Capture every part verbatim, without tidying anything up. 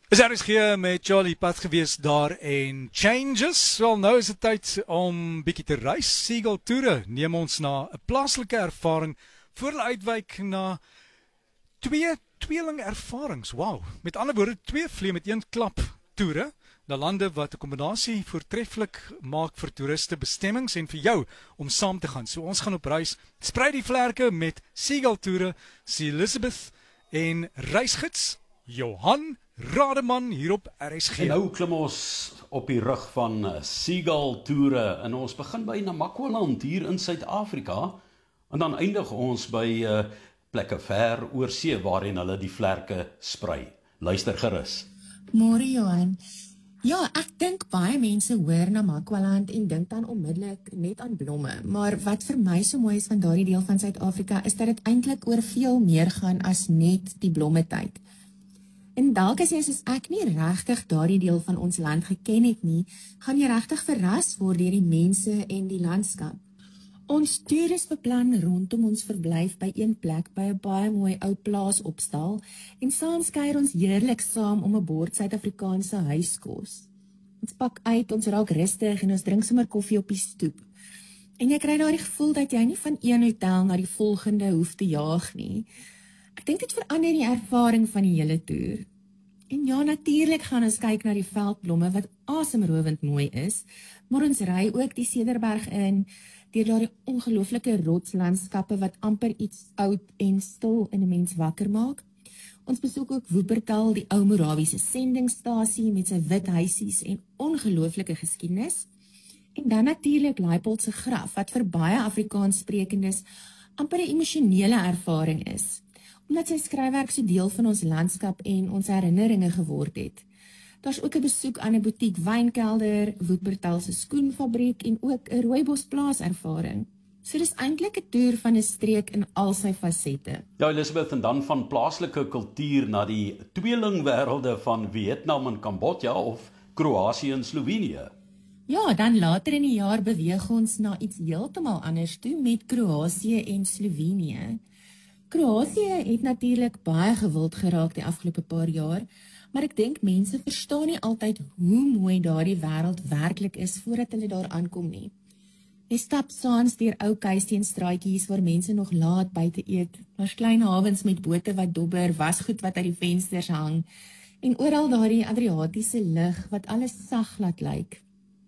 Is R S G met Charlie pad gewees daar en Changes. Wel nou is dit tyd om bietjie te reis. Seagull Toere neem ons na 'n plaaslike ervaring voor hulle uitwyk na twee tweeling ervarings. Wow. Met ander woorde twee vliee met een klap toere na lande wat 'n kombinasie voortreffelik maak vir toeriste bestemmings en vir jou om saam te gaan. So ons gaan op reis. Sprei die vlerke met Seagull Toere, se Elizabeth en reisgids Johan Rademan hier op R S G. En nou klim ons op die rug van Seagull Toere en ons begin by Namakwaland hier in Suid-Afrika en dan eindig ons by uh, plekke ver oor see waarin hulle die vlerke sprei. Luister gerus. Môre Johan. Ja, ek dink baie mense hoor Namakwaland en dink dan onmiddellik net aan blomme, maar wat vir my so mooi is van daardie deel van Suid-Afrika is dat dit eintlik oor veel meer gaan as net die blommetyd. En dalk as jy soos ek nie regtig daardie deel van ons land geken het nie, gaan jy regtig verras word deur die mense en die landskap. Ons toer is beplan rondom ons verblyf by een plek by 'n baie mooi ou plaas opstal en saans kuier ons heerlik saam om 'n bord Suid-Afrikaanse huiskos. Ons pak uit, ons raak rustig en ons drink sommer koffie op die stoep. En jy kry daardie gevoel dat jy nie van een hotel na die volgende hoef te jaag nie. Ek dink dit verander die ervaring van die hele toer. En ja, natuurlik gaan ons kyk na die veldblomme wat asemrowend mooi is, maar ons ry ook die Cederberg in, deur daardie ongelooflike rotslandskappe wat amper iets oud en stil in 'n mens wakker maak. Ons besoek ook Wuppertal, die ou Morawiese sendingstasie met sy wit huisies en ongelooflike geskiedenis. En dan natuurlik Leipold se graf wat vir baie Afrikaanssprekendes amper 'n emosionele ervaring is, omdat sy skryfwerk so deel van ons landskap en ons herinneringe geword het. Daar's ook 'n besoek aan 'n butiek wynkelder, Wuppertal se skoenfabriek en ook 'n rooibosplaas ervaring. So dis eintlik 'n toer van 'n streek in al sy fasette. Ja, Elizabeth, en dan van plaaslike kultuur na die tweelingwêrelde van Vietnam en Kambodja of Kroasie en Slovenië. Ja, dan later in die jaar beweeg ons na iets heeltemal anders toe met Kroasie en Slovenië. Kroasie het natuurlik baie gewild geraak die afgelope paar jaar, maar ek dink mense verstaan nie altyd hoe mooi daardie wêreld werklik is voordat hulle daar aankom nie. Jy stap saans deur ou kuisteenstraatjies waar mense nog laat buite eet, daar's klein hawens met bote wat dobber, wasgoed wat uit die vensters hang, en oral daardie Adriatiese lig wat alles sag laat lyk.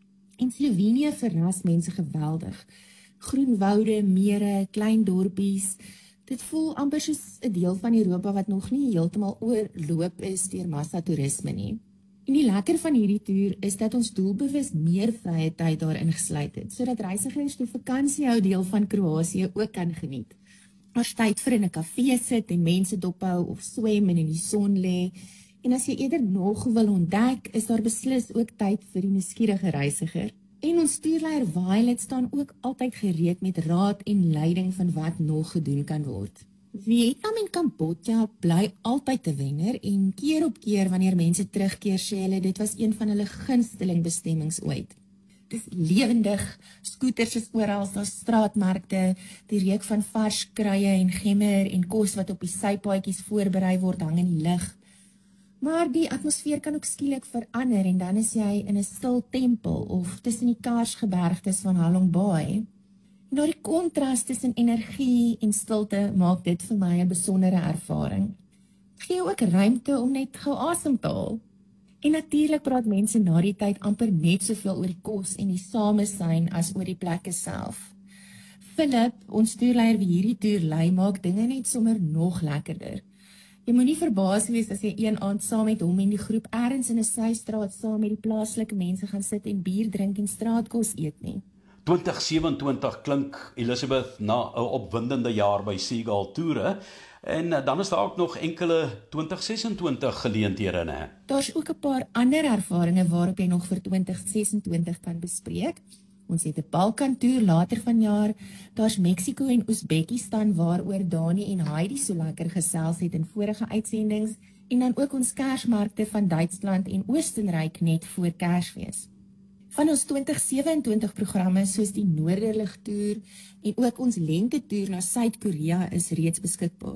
En Slovenië verras mense geweldig. Groen woude, mere, klein dorpies. Dit voel amper soos 'n deel van Europa wat nog nie heeltemal oorloop is deur massatoerisme nie. En die lekker van hierdie toer is dat ons doelbewus meer vrye tyd daarin gesluit het, sodat reisigers die vakansiehou deel van Kroasie ook kan geniet. Ons tyd vir in 'n kafee sit en mense dophou of swem en in die son lê. En as jy eerder nog wil ontdek, is daar beslis ook tyd vir die nuuskierige reisiger. En ons toerleier Violet staan ook altyd gereed met raad en leiding van wat nog gedoen kan word. Vietnam en Kambodja bly altyd 'n wenner en keer op keer wanneer mense terugkeer sê hulle dit was een van hulle gunsteling bestemmings ooit. Dis lewendig, skooters is oral, daar's straatmarkte, die reuk van vars kruie en gemmer en kos wat op die sypaadjies voorberei word hang in die lug. Maar die atmosfeer kan ook skielik verander en dan is jy in 'n stil tempel of tussen die Kaarsgebergtes van Halong Bay. En daardie kontras tussen energie en stilte maak dit vir my 'n besondere ervaring. Dit gee ook ruimte om net gou asem te haal. En natuurlik praat mense na die tyd amper net soveel oor die kos en die samesyn as oor die plekke self. Philip, ons toerleier wie hierdie toer lei, maak dinge net sommer nog lekkerder. Jy moenie verbaas wees as jy een aand saam met hom en die groep ergens in 'n systraat saam met die plaaslike mense gaan sit en bier drink en straatkos eet nie. twintig sewenentwintig klink, Elizabeth, na 'n opwindende jaar by Seagull Toere en dan is daar ook nog enkele twintig sesentwintig geleenthede, né? Daar's ook 'n paar ander ervarings waarop jy nog vir twintig sesentwintig kan bespreek. Ons het 'n Balkan-toer later vanjaar, daar's Mexico en Oezbekistan waaroor Dani en Heidi so lekker gesels het in vorige uitsendings, en dan ook ons Kersmarkte van Duitsland en Oostenryk net voor Kersfees. Van ons twintig sewenentwintig programme soos die Noorderlig toer en ook ons lente toer na Suid-Korea is reeds beskikbaar. Ons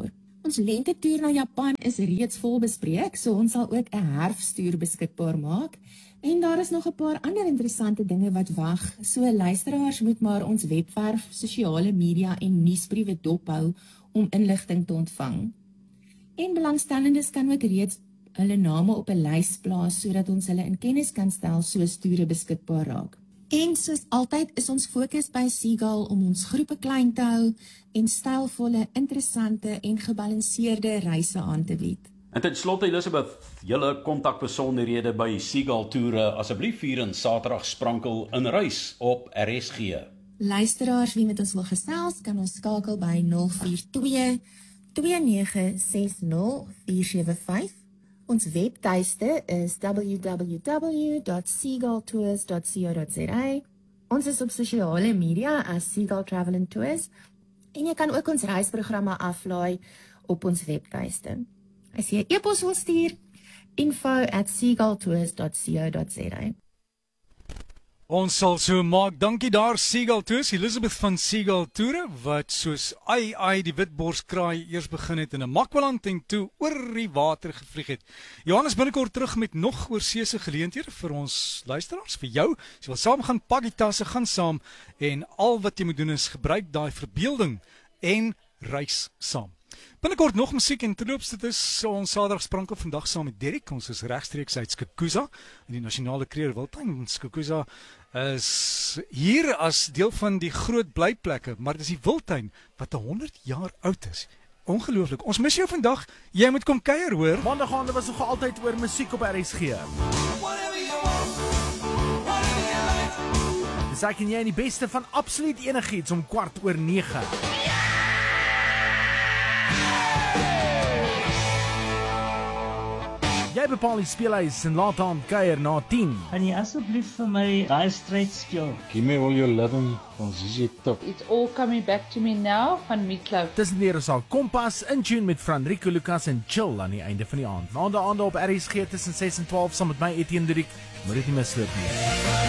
Ons lentetoer na Japan is reeds vol bespreek, so ons sal ook 'n herfstoer beskikbaar maak. En daar is nog 'n paar ander interessante dinge wat wag, so luisteraars moet maar ons webwerf, sosiale media en nuusbriewe dophou om inligting te ontvang. En belangstellendes kan ook reeds hulle name op 'n lys plaas sodat ons hulle in kennis kan stel soos toere beskikbaar raak. En soos altyd is ons fokus by Seagull om ons groepe klein te hou en stylvolle, interessante en gebalanseerde reise aan te bied. En ten slotte Elizabeth, julle kontakbesonderhede by Seagull Toere asseblief hier in Saterdag sprankel in reis op R S G. Luisteraars wie met ons wil gesels, kan ons skakel by nul vier twee twee nege ses nul vier sewe vyf. Ons webtuiste is w w w dot seagull tours dot co dot za. Ons is op sosiale media as Seagull Travel and Tours en jy kan ook ons reisprogramme aflaai op ons webtuiste. As jy 'n e-pos wil stuur, info at seagull tours dot co dot za. Ons sal so maak. Dankie daar Seagull Tours, Elizabeth van Seagull Toere, wat soos ai ai die witborskraai eers begin het in 'n Makwaland en toe oor die water gevlieg het. Johannes binnekort terug met nog oorseese geleenthede vir ons luisteraars, vir jou. As jy wil saam gaan, pak die tasse, gaan saam en al wat jy moet doen is gebruik daai verbeelding en reis saam. Binnekort nog musiek en terloops, dit is ons Saterdag sprankel vandag saam met Derek. Ons is regstreeks uit Skukuza in die Nasionale Kruger Wildtuin. Skukuza is hier as deel van die groot blyplekke, maar dit is die wildtuin wat honderd jaar oud is. Ongelooflik. Ons mis jou vandag. Jy moet kom kuier, hoor. Maandagoggend was nog altyd oor musiek op R S G. Dis ek en jy die beste van absoluut enigiets om kwart oor nege. Jy bepaal die speelhuis en laat aan kuier na tien. Kan jy asseblief vir my daai stryd speel? Give me all your loving van Z Z Top. It's all coming back to me now van Meatloaf. Tussen die is al Kompas in tune met Franrico Lucas en Chill aan die einde van die aand. Maandag aand op R S G tussen ses en twaalf saam met my Etienne Duriek. Moet dit nie misloop nie.